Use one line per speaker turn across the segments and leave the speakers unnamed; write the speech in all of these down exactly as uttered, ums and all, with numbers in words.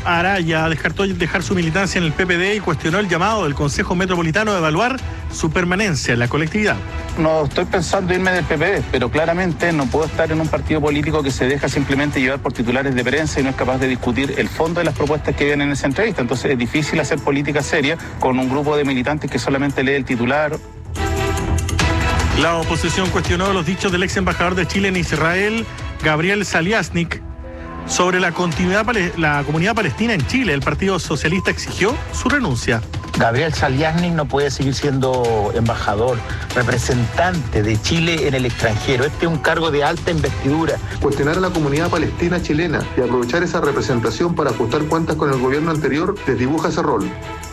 Araya descartó dejar su militancia en el P P D y cuestionó el llamado del Consejo Metropolitano de evaluar su permanencia en la colectividad.
No estoy pensando irme del P P D, pero claramente no puedo estar en un partido político que se deja simplemente llevar por titulares de prensa y no es capaz de discutir el fondo de las propuestas que vienen en esa entrevista. Entonces es difícil hacer política seria con un grupo de militantes que solamente lee el titular.
La oposición cuestionó los dichos del ex embajador de Chile en Israel, Gabriel Saliasnik, sobre la continuidad la comunidad palestina en Chile. El Partido Socialista exigió su renuncia.
Gabriel Saliasnik no puede seguir siendo embajador, representante de Chile en el extranjero. Este es un cargo de alta investidura.
Cuestionar a la comunidad palestina chilena y aprovechar esa representación para ajustar cuentas con el gobierno anterior desdibuja ese rol.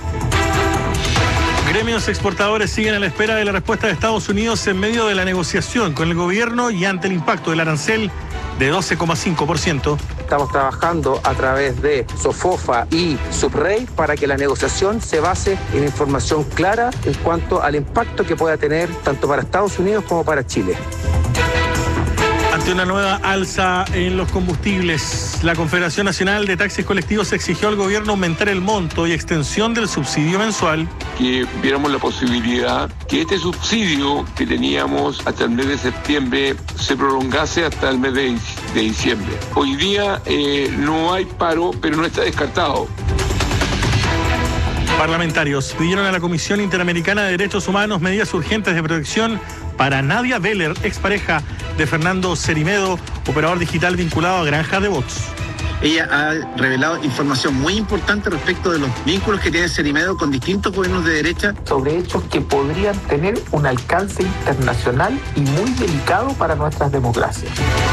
Gremios exportadores siguen a la espera de la respuesta de Estados Unidos en medio de la negociación con el gobierno y ante el impacto del arancel de doce coma cinco por ciento.
Estamos trabajando a través de SOFOFA y Subrey para que la negociación se base en información clara en cuanto al impacto que pueda tener tanto para Estados Unidos como para Chile.
Ante una nueva alza en los combustibles, la Confederación Nacional de Taxis Colectivos exigió al gobierno aumentar el monto y extensión del subsidio mensual.
Que viéramos la posibilidad que este subsidio que teníamos hasta el mes de septiembre se prolongase hasta el mes de, de diciembre. Hoy día eh, no hay paro, pero no está descartado.
Parlamentarios pidieron a la Comisión Interamericana de Derechos Humanos medidas urgentes de protección para Nadia Beller, expareja de Fernando Cerimedo, operador digital vinculado a granjas de bots.
Ella ha revelado información muy importante respecto de los vínculos que tiene Cerimedo con distintos gobiernos de derecha.
Sobre hechos que podrían tener un alcance internacional y muy delicado para nuestras democracias.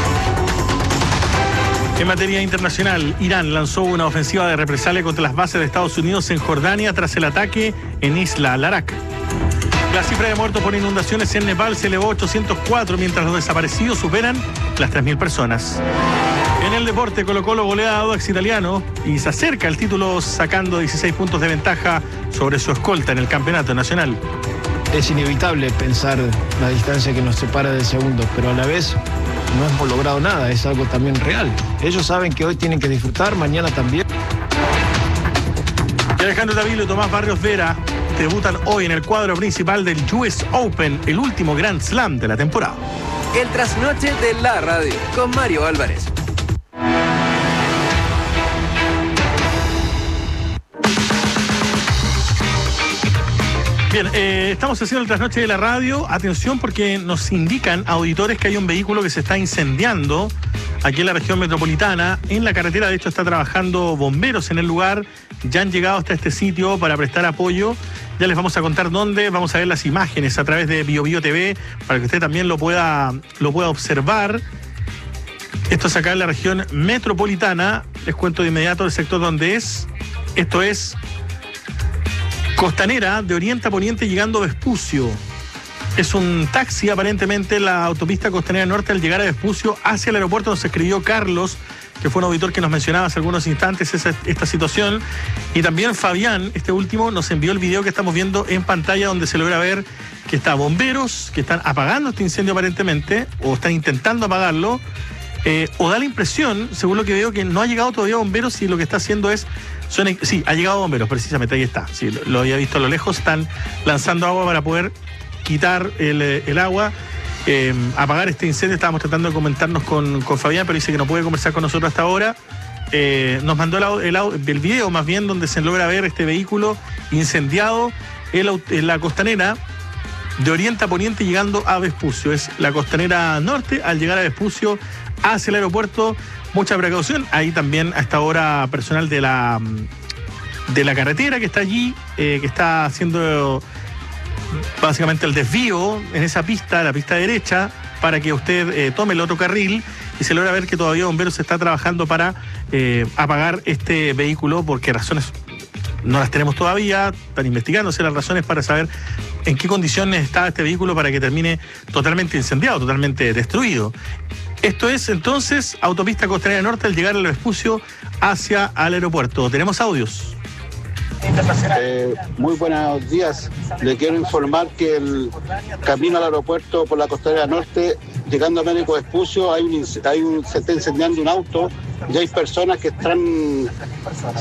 En materia internacional, Irán lanzó una ofensiva de represalia contra las bases de Estados Unidos en Jordania tras el ataque en Isla Larak. La cifra de muertos por inundaciones en Nepal se elevó a ochocientos cuatro, mientras los desaparecidos superan las tres mil personas. En el deporte, Colo-Colo golea a Audax Italiano y se acerca al título sacando dieciséis puntos de ventaja sobre su escolta en el campeonato nacional.
Es inevitable pensar la distancia que nos separa del segundo, pero a la vez no hemos logrado nada, es algo también real. Ellos saben que hoy tienen que disfrutar, mañana también.
Y Alejandro Davilo y Tomás Barrios Vera debutan hoy en el cuadro principal del U S Open, el último Grand Slam de la temporada.
El trasnoche de la radio con Mario Álvarez.
Bien, eh, estamos haciendo el trasnoche de la radio. Atención, porque nos indican auditores que hay un vehículo que se está incendiando aquí en la región metropolitana. En la carretera, de hecho, está trabajando bomberos en el lugar. Ya han llegado hasta este sitio para prestar apoyo. Ya les vamos a contar dónde. Vamos a ver las imágenes a través de Bio Bio T V para que usted también lo pueda, lo pueda observar. Esto es acá en la región metropolitana. Les cuento de inmediato el sector donde es. Esto es Costanera, de oriente a poniente, llegando a Vespucio. Es un taxi, aparentemente, la autopista Costanera Norte al llegar a Vespucio hacia el aeropuerto. Nos escribió Carlos, que fue un auditor que nos mencionaba hace algunos instantes esa, esta situación. Y también Fabián, este último, nos envió el video que estamos viendo en pantalla, donde se logra ver que está bomberos que están apagando este incendio aparentemente, o están intentando apagarlo. Eh, o da la impresión, según lo que veo, que no ha llegado todavía bomberos y lo que está haciendo es... Son, sí, ha llegado bomberos, precisamente, ahí está. Sí, lo, lo había visto a lo lejos. Están lanzando agua para poder quitar el, el agua, eh, apagar este incendio. Estábamos tratando de comentarnos con, con Fabián, pero dice que no puede conversar con nosotros hasta ahora. Eh, nos mandó el, el, el video, más bien, donde se logra ver este vehículo incendiado en, en la Costanera, de oriente a poniente, llegando a Vespucio. Es la Costanera Norte, al llegar a Vespucio hacia el aeropuerto. Mucha precaución. Ahí también a esta hora personal de la, de la carretera que está allí, eh, que está haciendo básicamente el desvío en esa pista, la pista derecha, para que usted eh, tome el otro carril, y se logra ver que todavía Bomberos está trabajando para eh, apagar este vehículo. ¿Por qué razones? No las tenemos todavía. Están investigándose las razones para saber en qué condiciones está este vehículo para que termine totalmente incendiado, totalmente destruido. Esto es, entonces, autopista Costanera Norte al llegar al Vespucio hacia el aeropuerto. ¿Tenemos audios?
Eh, muy buenos días. Le quiero informar que el camino al aeropuerto por la Costanera Norte, llegando a Médico Vespucio, hay un, hay un, se está incendiando un auto y hay personas que están